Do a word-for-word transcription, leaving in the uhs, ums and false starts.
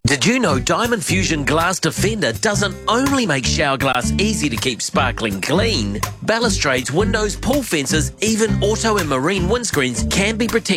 Did you know Diamond Fusion Glass Defender doesn't only make shower glass easy to keep sparkling clean? Balustrades, windows, pool fences, even auto and marine windscreens can be protected